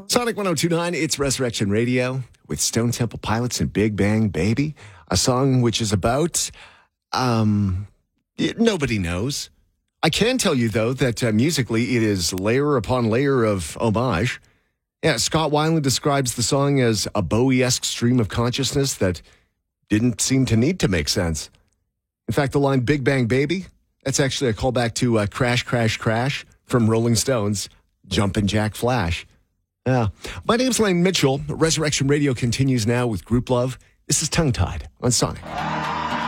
Sonic 102.9, it's Resurrection Radio with Stone Temple Pilots and Big Bang Baby, a song which is about, nobody knows. I can tell you, though, that musically it is layer upon layer of homage. Yeah, Scott Weiland describes the song as a Bowie-esque stream of consciousness that didn't seem to need to make sense. In fact, the line Big Bang Baby, that's actually a callback to Crash, Crash, Crash from Rolling Stones' Jumpin' Jack Flash. Yeah. My name's Lane Mitchell. Resurrection Radio continues now with Group Love. This is Tongue Tied on Sonic.